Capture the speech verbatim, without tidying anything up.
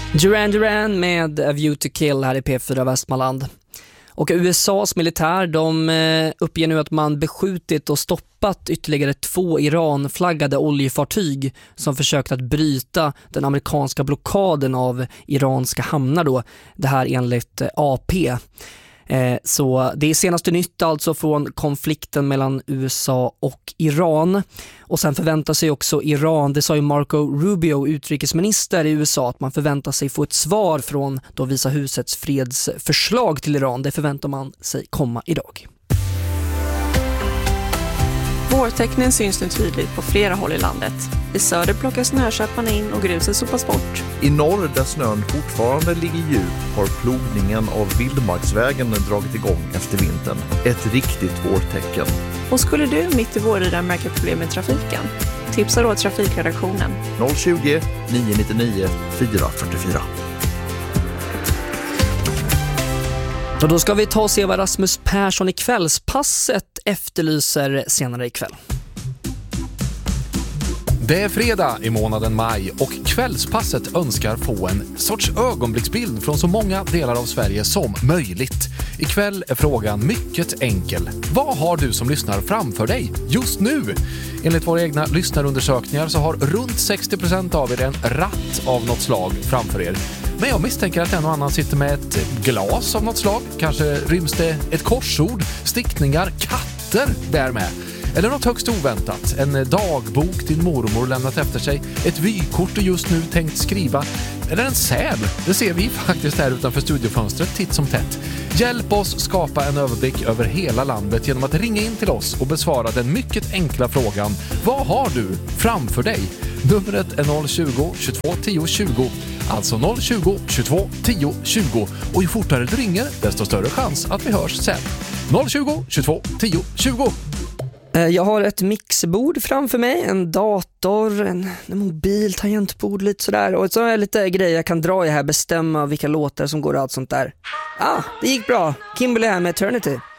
Duran Duran med A View to Kill här i P fyra Västmanland. Och U S A:s militär, de uppger nu att man beskjutit och stoppat ytterligare två Iran-flaggade oljefartyg som försökt att bryta den amerikanska blockaden av iranska hamnar då. Det här enligt A P. Så det är senaste nytt alltså från konflikten mellan U S A och Iran. Och sen förväntar sig också Iran, det sa ju Marco Rubio, utrikesminister i U S A, att man förväntar sig få ett svar från då Vita husets fredsförslag till Iran. Det förväntar man sig komma idag. Vårtecknen syns nu tydligt på flera håll i landet. I söder plockas snököparna in och gruset sopas bort. I norr, där snön fortfarande ligger djup, har plogningen av vildmarksvägen dragit igång efter vintern. Ett riktigt vårtecken. Och skulle du mitt i vårridan märka problem med trafiken? Tipsa då trafikredaktionen. noll tjugo, nio nio nio, fyra fyra fyra. Och då ska vi ta och se vad Rasmus Persson i Kvällspasset efterlyser senare ikväll. Det är fredag i månaden maj och Kvällspasset önskar få en sorts ögonblicksbild från så många delar av Sverige som möjligt. Ikväll är frågan mycket enkel. Vad har du som lyssnar framför dig just nu? Enligt våra egna lyssnarundersökningar så har runt sextio procent av er en ratt av något slag framför er. Men jag misstänker att en och annan sitter med ett glas av något slag. Kanske ryms det ett korsord, stickningar, katter därmed. Eller något högst oväntat. En dagbok din mormor lämnat efter sig. Ett vykort du just nu tänkt skriva. Eller en säl. Det ser vi faktiskt här utanför studiofönstret titt som tätt. Hjälp oss skapa en överblick över hela landet genom att ringa in till oss och besvara den mycket enkla frågan: vad har du framför dig? Numret är noll tjugo, tjugotvå, tio, tjugo. Alltså noll tjugo, tjugotvå, tio, tjugo. Och ju fortare du ringer, desto större chans att vi hörs sen. noll tjugo, tjugotvå, tio, tjugo. Jag har ett mixbord framför mig, en dator, en, en mobil, tangentbord, lite sådär. Och så har jag lite grejer jag kan dra i här, bestämma vilka låtar som går och allt sånt där. Ah, det gick bra. Kimberly här med Eternity.